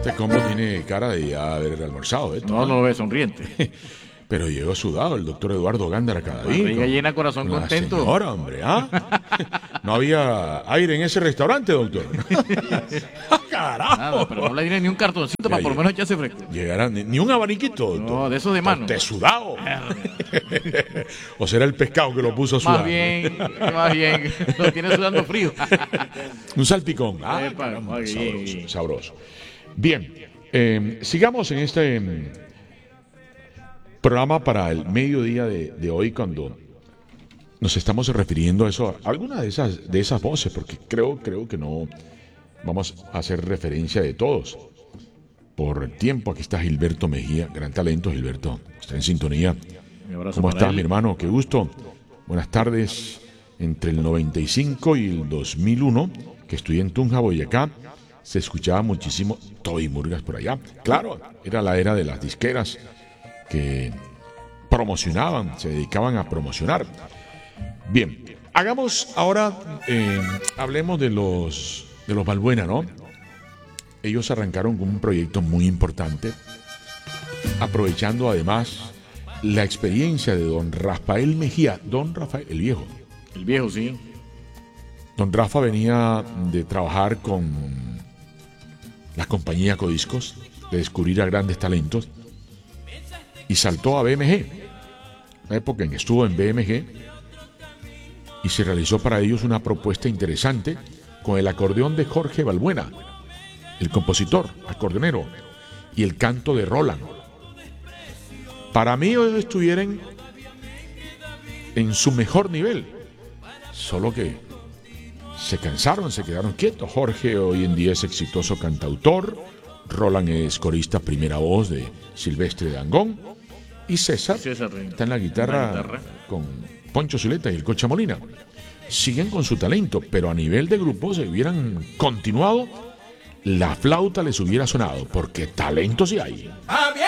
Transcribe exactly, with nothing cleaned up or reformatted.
Ese combo tiene cara de ya haber almorzado, ¿eh? No, no lo ve sonriente. Pero llegó sudado el doctor Eduardo Gándara Cadavid. Barriga llena, corazón Una contento. Señora, hombre, ¿ah? No había aire en ese restaurante, doctor. ¡Carajo! Nada, pero no le diré ni un cartoncito para por lo menos echarse fresco. Llegará ni, ni un abaniquito, doctor. No, de esos de mano. De sudado. O será el pescado que lo puso a sudar. Más bien, más bien. Lo tiene sudando frío. Un salpicón. Ah, Epa, caramba, muy bien. sabroso, sabroso. Bien, eh, sigamos en este eh, programa para el mediodía de, de hoy, cuando nos estamos refiriendo a eso, a alguna de esas, de esas voces, porque creo, creo que no vamos a hacer referencia de todos. Por el tiempo, aquí está Gilberto Mejía, gran talento, Gilberto, está en sintonía. ¿Cómo estás, mi hermano? Qué gusto. Buenas tardes. Entre el noventa y cinco y el dos mil uno, que estudié en Tunja, Boyacá, se escuchaba muchísimo Toby Murgas por allá. Claro, era la era de las disqueras que promocionaban, se dedicaban a promocionar. Bien, hagamos ahora, eh, hablemos de los, de los Balbuena, ¿no? Ellos arrancaron con un proyecto muy importante, aprovechando además la experiencia de don Rafael Mejía, don Rafael, el viejo. El viejo, sí. Don Rafa venía de trabajar con la compañía Codiscos, de descubrir a grandes talentos, y saltó a B M G, la época en que estuvo en B M G, y se realizó para ellos una propuesta interesante con el acordeón de Jorge Balbuena, el compositor, acordeonero, y el canto de Roland. Para mí ellos estuvieran en su mejor nivel, solo que se cansaron, se quedaron quietos. Jorge hoy en día es exitoso cantautor, Roland es corista primera voz de Silvestre Dangond, y César, César está en la guitarra, la guitarra con Poncho Zuleta y el Cocha Molina. Siguen con su talento, pero a nivel de grupo, si hubieran continuado, la flauta les hubiera sonado, porque talento sí hay.